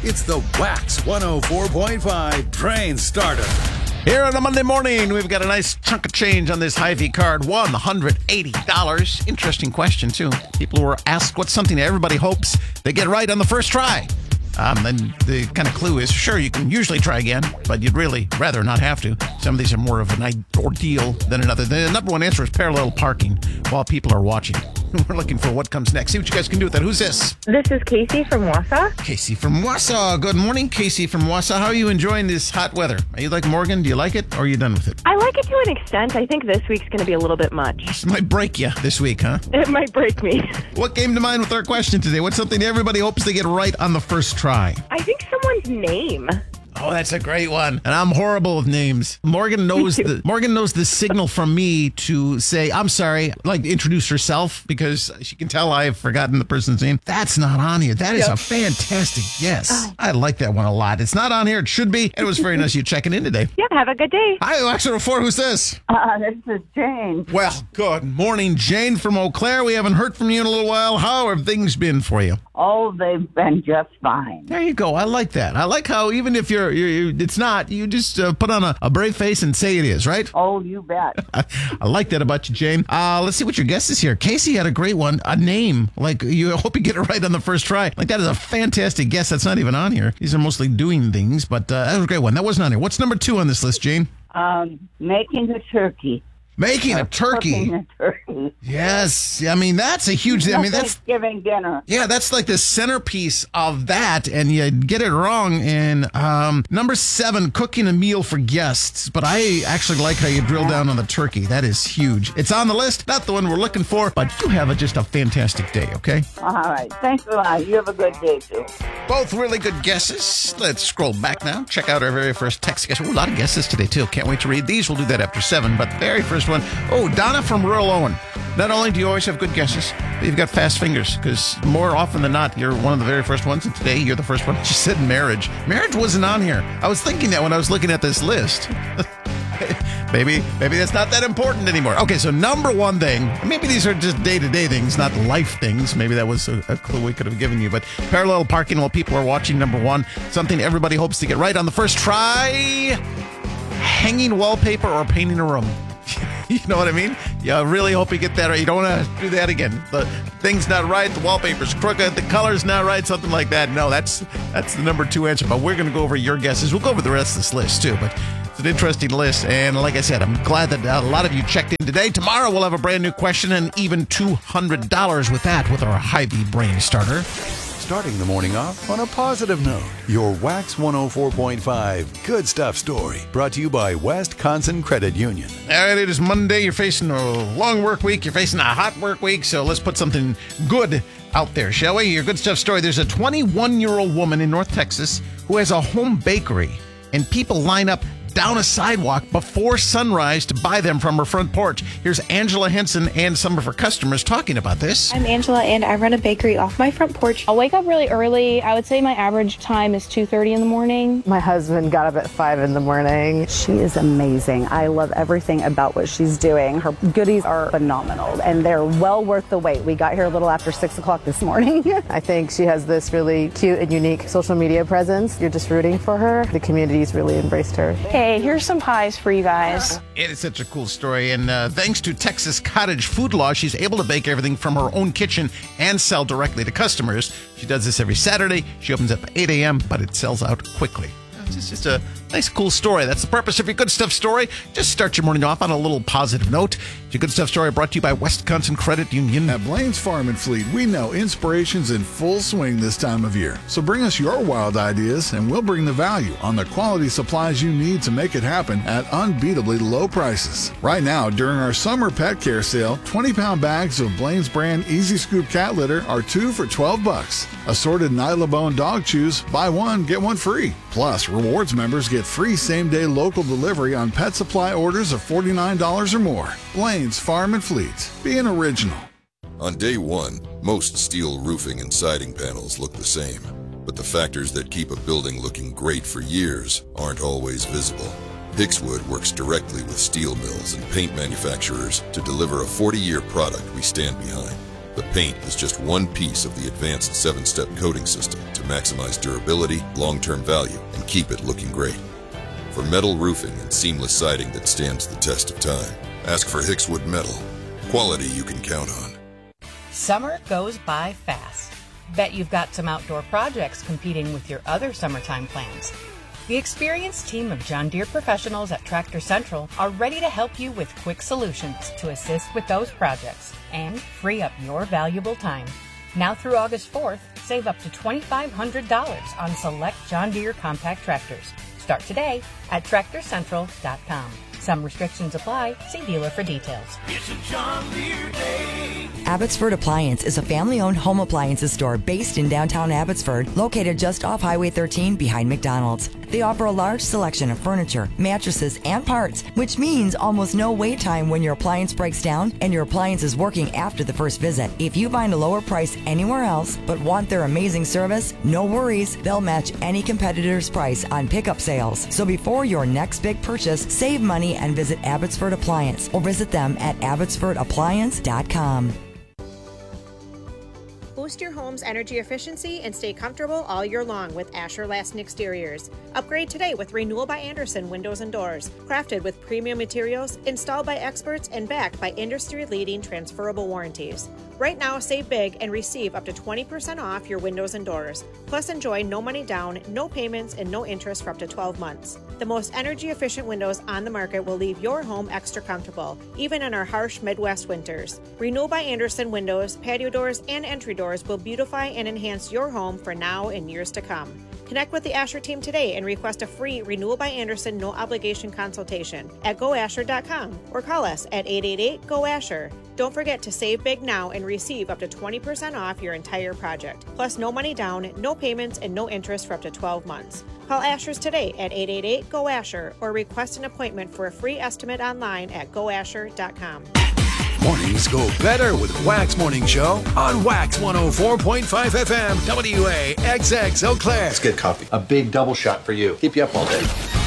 It's the Wax 104.5 Train Starter. Here on a Monday morning, we've got a nice chunk of change on this Hy-Vee card, $180. Interesting question, too. People were asked what's something that everybody hopes they get right on the first try. And the kind of clue is, sure, you can usually try again, but you'd really rather not have to. Some of these are more of an ordeal than another. The number one answer is parallel parking while people are watching. We're looking for what comes next. See what you guys can do with that. Who's this? This is Casey from Wausau. Casey from Wausau. Good morning, Casey from Wausau. How are you enjoying this hot weather? Are you like Morgan? Do you like it, or are you done with it? I like it to an extent. I think this week's going to be a little bit much. This might break you this week, huh? It might break me. What came to mind with our question today? What's something everybody hopes they get right on the first try? I think someone's name. Oh, that's a great one. And I'm horrible with names. Morgan knows the signal from me to say, I'm sorry, like introduce herself, because she can tell I've forgotten the person's name. That's not on here. That is a fantastic guess. Oh. I like that one a lot. It's not on here. It should be. It was very nice you checking in today. Yeah, have a good day. Hi, Wax 104. Who's this? This is Jane. Well, good morning, Jane from Eau Claire. We haven't heard from you in a little while. How have things been for you? Oh, they've been just fine. There you go. I like that. I like how even if it's not, you just put on a brave face and say it is, right? Oh, you bet. I like that about you, Jane. Let's see what your guess is here. Casey had a great one. A name. Like, you hope you get it right on the first try. Like, that is a fantastic guess. That's not even on here. These are mostly doing things, but that was a great one. That wasn't on here. What's number 2 on this list, Jane? Making a turkey. Making a turkey. Cooking a turkey. Yes. I mean, that's a huge... I mean, that's... Thanksgiving dinner. Yeah, that's like the centerpiece of that, and you get it wrong. And number 7, cooking a meal for guests. But I actually like how you drill down on the turkey. That is huge. It's on the list, not the one we're looking for, but you have just a fantastic day, okay? All right. Thanks a lot. You have a good day, too. Both really good guesses. Let's scroll back now. Check out our very first text guess. Ooh, a lot of guesses today, too. Can't wait to read these. We'll do that after 7, but very first one. Oh, Donna from rural Owen. Not only do you always have good guesses, but you've got fast fingers, because more often than not, you're one of the very first ones, and today you're the first one. She said marriage. Marriage wasn't on here. I was thinking that when I was looking at this list. Maybe that's not that important anymore. Okay, so number 1 thing, maybe these are just day-to-day things, not life things. Maybe that was a clue we could have given you, but parallel parking while people are watching, number 1, something everybody hopes to get right on the first try, hanging wallpaper or painting a room. You know what I mean? You really hope you get that right. You don't want to do that again. The thing's not right, the wallpaper's crooked, the color's not right, something like that. No, that's the number 2 answer, but we're going to go over your guesses. We'll go over the rest of this list, too, but it's an interesting list, and like I said, I'm glad that a lot of you checked in today. Tomorrow we'll have a brand new question and even $200 with that with our Hy-Vee Brain Starter. Starting the morning off on a positive note. Your Wax 104.5 Good Stuff story. Brought to you by Wisconsin Credit Union. All right, it is Monday. You're facing a long work week. You're facing a hot work week. So let's put something good out there, shall we? Your Good Stuff story. There's a 21-year-old woman in North Texas who has a home bakery, and people line up down a sidewalk before sunrise to buy them from her front porch. Here's Angela Henson and some of her customers talking about this. I'm Angela, and I run a bakery off my front porch. I'll wake up really early. I would say my average time is 2:30 in the morning. My husband got up at 5 in the morning. She is amazing. I love everything about what she's doing. Her goodies are phenomenal, and they're well worth the wait. We got here a little after 6 o'clock this morning. I think she has this really cute and unique social media presence. You're just rooting for her. The community's really embraced her. Hey, here's some pies for you guys. It is such a cool story, and thanks to Texas cottage food law, she's able to bake everything from her own kitchen and sell directly to customers. She does this every Saturday. She opens up at 8 a.m., but it sells out quickly. It's just a nice, cool story. That's the purpose of your Good Stuff story. Just start your morning off on a little positive note. Your Good Stuff story brought to you by Wisconsin Credit Union. At Blaine's Farm and Fleet, we know inspiration's in full swing this time of year. So bring us your wild ideas, and we'll bring the value on the quality supplies you need to make it happen at unbeatably low prices. Right now, during our summer pet care sale, 20-pound bags of Blaine's brand Easy Scoop cat litter are 2 for $12. Assorted Nylabone dog chews, buy one, get one free. Plus, rewards members get free same-day local delivery on pet supply orders of $49 or more. Blaine's Farm and Fleet. Be an original. On day one, most steel roofing and siding panels look the same, but the factors that keep a building looking great for years aren't always visible. Hixwood works directly with steel mills and paint manufacturers to deliver a 40-year product we stand behind. The paint is just one piece of the advanced 7-step coating system to maximize durability, long-term value, and keep it looking great. For metal roofing and seamless siding that stands the test of time, ask for Hickswood Metal. Quality you can count on. Summer goes by fast. Bet you've got some outdoor projects competing with your other summertime plans. The experienced team of John Deere professionals at Tractor Central are ready to help you with quick solutions to assist with those projects and free up your valuable time. Now through August 4th, save up to $2,500 on select John Deere compact tractors. Start today at TractorCentral.com. Some restrictions apply. See dealer for details. It's a John Deere day. Abbotsford Appliance is a family-owned home appliances store based in downtown Abbotsford, located just off Highway 13 behind McDonald's. They offer a large selection of furniture, mattresses, and parts, which means almost no wait time when your appliance breaks down and your appliance is working after the first visit. If you find a lower price anywhere else but want their amazing service, no worries. They'll match any competitor's price on pickup sales. So before your next big purchase, save money and visit Abbotsford Appliance or visit them at abbotsfordappliance.com. Boost your home's energy efficiency and stay comfortable all year long with Asher Lasting Exteriors. Upgrade today with Renewal by Andersen Windows and Doors. Crafted with premium materials, installed by experts, and backed by industry-leading transferable warranties. Right now, save big and receive up to 20% off your windows and doors. Plus, enjoy no money down, no payments, and no interest for up to 12 months. The most energy-efficient windows on the market will leave your home extra comfortable, even in our harsh Midwest winters. Renewal by Andersen windows, patio doors, and entry doors will beautify and enhance your home for now and years to come. Connect with the Asher team today and request a free Renewal by Andersen no-obligation consultation at goasher.com or call us at 888-GO-ASHER. Don't forget to save big now and receive up to 20% off your entire project. Plus, no money down, no payments, and no interest for up to 12 months. Call Asher's today at 888-GO-ASHER or request an appointment for a free estimate online at goasher.com. Mornings go better with Wax Morning Show on Wax 104.5 FM, WAXX Eau Claire. Let's get coffee. A big double shot for you. Keep you up all day.